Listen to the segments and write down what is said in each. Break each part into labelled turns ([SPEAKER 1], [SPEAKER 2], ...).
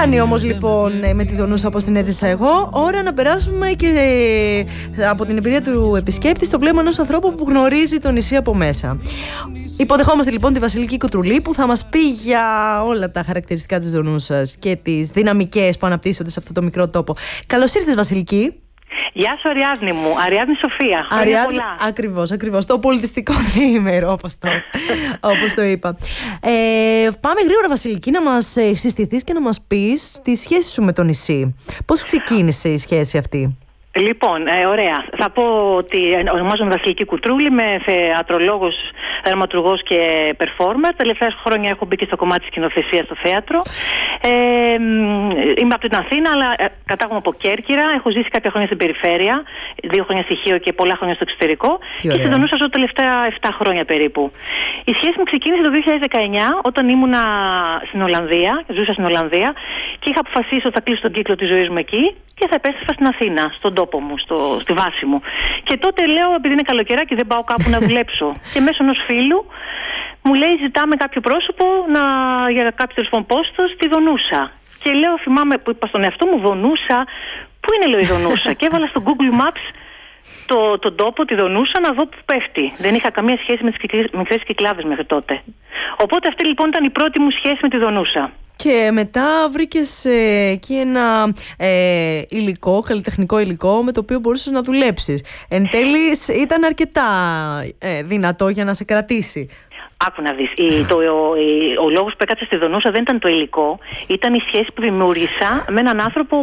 [SPEAKER 1] Φτάνει όμως λοιπόν με τη Δονούσα όπως την έζησα εγώ. Ώρα να περάσουμε και από την εμπειρία του επισκέπτη στο βλέμμα ενός ανθρώπου που γνωρίζει το νησί από μέσα. Υποδεχόμαστε λοιπόν τη Βασιλική Κουτρουλή που θα μας πει για όλα τα χαρακτηριστικά της Δονούσας και τις δυναμικές που αναπτύσσονται σε αυτό το μικρό τόπο. Καλώς ήρθες, Βασιλική.
[SPEAKER 2] Γεια σου, Αριάδνη μου. Αριάδνη Σοφία.
[SPEAKER 1] Αριάδνη, ακριβώς. Το πολιτιστικό διήμερο, όπως το είπα. Πάμε γρήγορα, Βασιλική, να μας συστηθείς και να μας πεις τη σχέση σου με το νησί. Πώς ξεκίνησε η σχέση αυτή?
[SPEAKER 2] Λοιπόν, ωραία. Θα πω ότι ονομάζομαι Βασιλική Κουτρούλη, είμαι θεατρολόγος, δραματουργός και performer. Τα τελευταία χρόνια έχω μπει και στο κομμάτι της σκηνοθεσίας στο θέατρο. Είμαι από την Αθήνα, αλλά κατάγομαι από Κέρκυρα. Έχω ζήσει κάποια χρόνια στην περιφέρεια, 2 χρόνια στοιχείο και πολλά χρόνια στο εξωτερικό. Και στην Δονούσα ζω τα τελευταία 7 χρόνια περίπου. Η σχέση μου ξεκίνησε το 2019, όταν ήμουνα στην Ολλανδία, ζούσα στην Ολλανδία και είχα αποφασίσει ότι θα κλείσω τον κύκλο της ζωής μου εκεί και θα επέστρεφα στην Αθήνα, στον τόπο μου, στη βάση μου. Και τότε λέω, επειδή είναι καλοκαιράκι, δεν πάω κάπου να δουλέψω. Και μέσω ενός φίλου μου λέει: ζητάμε κάποιο πρόσωπο για κάποιο τελεσπον πόστο στη Δονούσα. Και λέω, θυμάμαι που είπα στον εαυτό μου: Δονούσα, πού είναι, λέω, η Δονούσα? Και έβαλα στο Google Maps τον τόπο, τη Δονούσα, να δω που πέφτει. Δεν είχα καμία σχέση με τις μικρές Κυκλάδες μέχρι τότε. Οπότε αυτή λοιπόν ήταν η πρώτη μου σχέση με τη Δονούσα.
[SPEAKER 1] Και μετά βρήκες εκεί ένα υλικό, καλλιτεχνικό υλικό, με το οποίο μπορούσες να δουλέψεις. Εν τέλει ήταν αρκετά δυνατό για να σε κρατήσει.
[SPEAKER 2] Άκου να δεις, ο λόγος που έκατσα στη Δονούσα δεν ήταν το υλικό, ήταν η σχέση που δημιούργησα με έναν άνθρωπο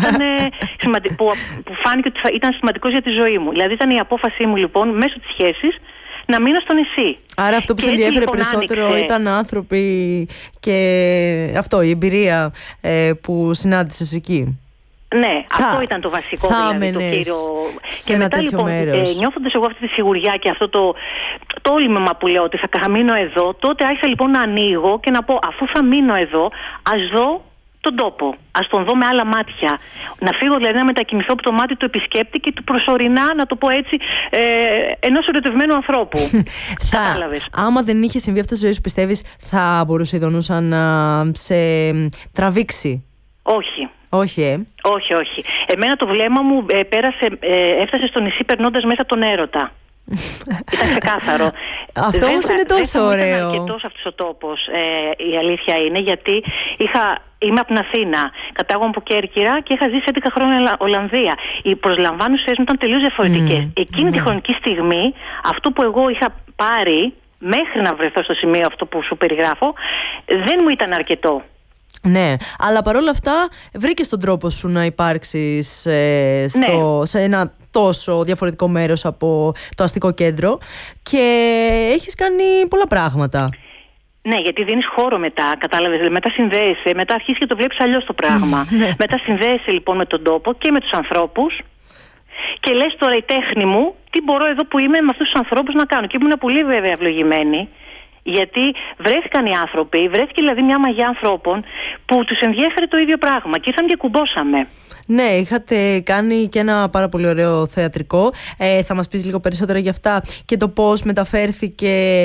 [SPEAKER 2] που φάνηκε ότι ήταν σημαντικός για τη ζωή μου. Δηλαδή ήταν η απόφασή μου λοιπόν μέσω της σχέσης να μείνω στο νησί.
[SPEAKER 1] Άρα αυτό που σε ενδιέφερε περισσότερο ήταν άνθρωποι και αυτό, η εμπειρία που συνάντησες εκεί.
[SPEAKER 2] Ναι, αυτό ήταν το βασικό, δηλαδή, το κύριο.
[SPEAKER 1] Και μετά λοιπόν,
[SPEAKER 2] νιώθοντας εγώ αυτή τη σιγουριά και αυτό το όλημμα που λέω ότι θα μείνω εδώ, τότε άρχισα λοιπόν να ανοίγω και να πω, αφού θα μείνω εδώ, ας δω τον τόπο. Ας τον δω με άλλα μάτια. Να φύγω δηλαδή, να μετακινηθώ από το μάτι του επισκέπτη και του προσωρινά, να το πω έτσι, ενός ερωτευμένου ανθρώπου. Κατάλαβες.
[SPEAKER 1] Άμα δεν είχε συμβεί αυτό στη ζωή σου, πιστεύεις θα μπορούσε η Δονούσα να σε τραβήξει?
[SPEAKER 2] Όχι.
[SPEAKER 1] Όχι,
[SPEAKER 2] Όχι. Εμένα το βλέμμα μου έφτασε στο νησί περνώντας μέσα τον έρωτα. Ήταν ξεκάθαρο.
[SPEAKER 1] Αυτό όμως είναι τόσο ωραίο.
[SPEAKER 2] Δεν ήταν αρκετός αυτός ο τόπος, η αλήθεια είναι, γιατί είμαι από την Αθήνα, κατάγομαι από Κέρκυρα και είχα ζήσει 11 χρόνια Ολλανδία. Οι προσλαμβάνουσες μου ήταν τελείως διαφορετικές. Εκείνη τη χρονική στιγμή, αυτό που εγώ είχα πάρει μέχρι να βρεθώ στο σημείο αυτό που σου περιγράφω, δεν μου ήταν αρκετό.
[SPEAKER 1] Ναι, αλλά παρόλα αυτά βρήκες τον τρόπο σου να υπάρξεις σε ένα τόσο διαφορετικό μέρος από το αστικό κέντρο και έχεις κάνει πολλά πράγματα.
[SPEAKER 2] Ναι, γιατί δίνεις χώρο μετά, κατάλαβες, μετά συνδέεσαι, μετά αρχίσεις και το βλέπεις αλλιώς το πράγμα. Μετά συνδέεσαι λοιπόν με τον τόπο και με τους ανθρώπους και λες τώρα η τέχνη μου, τι μπορώ εδώ που είμαι με αυτούς τους ανθρώπους να κάνω. Και ήμουν πολύ βέβαια ευλογημένη. Γιατί βρέθηκαν οι άνθρωποι, βρέθηκε δηλαδή μια μαγιά ανθρώπων που τους ενδιέφερε το ίδιο πράγμα και ήρθαν και κουμπώσαμε. Ναι,
[SPEAKER 1] είχατε κάνει και ένα πάρα πολύ ωραίο θεατρικό. Θα μας πεις λίγο περισσότερα για αυτά και το πώς μεταφέρθηκε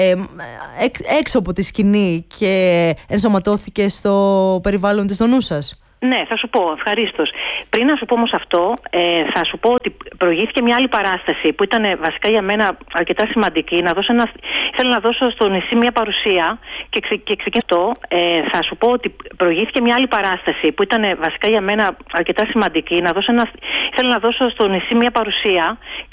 [SPEAKER 1] έξω από τη σκηνή και ενσωματώθηκε στο περιβάλλον της Δονούσας.
[SPEAKER 2] Ναι, θα σου πω, ευχαρίστως. Πριν να σου πω όμως αυτό, θα σου πω ότι προηγήθηκε μια άλλη παράσταση που ήταν βασικά για μένα αρκετά σημαντική. Ήθελα να δώσω στο νησί μια παρουσία και ξεκινήσω. Θα σου πω ότι προηγήθηκε μια άλλη παράσταση που ήταν βασικά για μένα αρκετά σημαντική. Ήθελα να δώσω στο νησί μια παρουσία